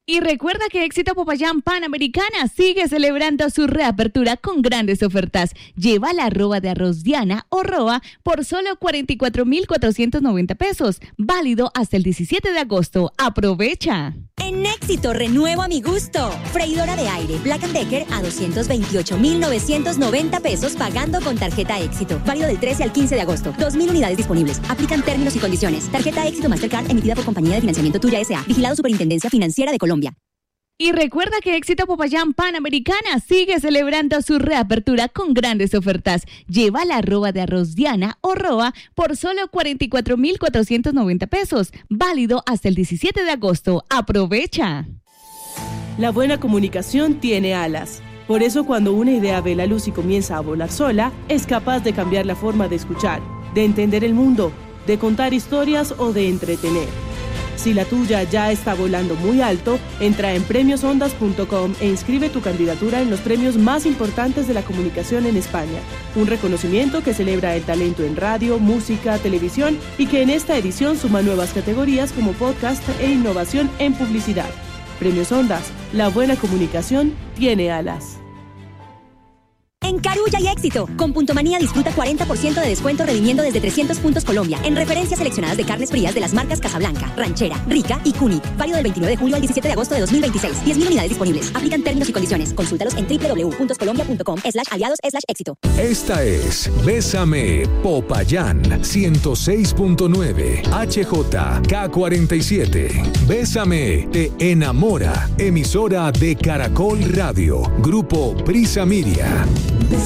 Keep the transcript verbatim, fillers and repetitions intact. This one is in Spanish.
Y recuerda que Éxito Popayán Panamericana sigue celebrando su reapertura con grandes ofertas. Lleva la arroba de arroz Diana o Roa por solo cuarenta y cuatro mil cuatrocientos noventa pesos. Válido hasta el diecisiete de agosto. ¡Aprovecha! En Éxito renuevo a mi gusto. Freidora de aire Black and Decker a doscientos veintiocho mil novecientos noventa pesos pagando con tarjeta Éxito. Válido del trece al quince de agosto. dos mil unidades disponibles. Aplican términos y condiciones. Tarjeta Éxito Mastercard emitida por Compañía de Financiamiento Tuya S A. Vigilado Superintendencia Financiera de Colombia. Y recuerda que Éxito Popayán Panamericana sigue celebrando su reapertura con grandes ofertas. Lleva la arroba de arroz Diana o Roa por solo cuarenta y cuatro mil cuatrocientos noventa pesos. Válido hasta el diecisiete de agosto. ¡Aprovecha! La buena comunicación tiene alas. Por eso cuando una idea ve la luz y comienza a volar sola, es capaz de cambiar la forma de escuchar, de entender el mundo, de contar historias o de entretener. Si la tuya ya está volando muy alto, entra en premios ondas punto com e inscribe tu candidatura en los premios más importantes de la comunicación en España. Un reconocimiento que celebra el talento en radio, música, televisión y que en esta edición suma nuevas categorías como podcast e innovación en publicidad. Premios Ondas, la buena comunicación tiene alas. En Carulla y Éxito, con Punto Manía disfruta cuarenta por ciento de descuento redimiendo desde trescientos puntos Colombia en referencias seleccionadas de carnes frías de las marcas Casablanca, Ranchera, Rica y Cunic. Válido del veintinueve de julio al diecisiete de agosto de dos mil veintiséis. diez mil unidades disponibles. Aplican términos y condiciones. Consúltalos en doble u doble u doble u punto colombia punto com slash aliados slash éxito. Esta es Bésame Popayán ciento seis punto nueve H J K cuarenta y siete. Bésame te enamora. Emisora de Caracol Radio. Grupo Prisa Miria.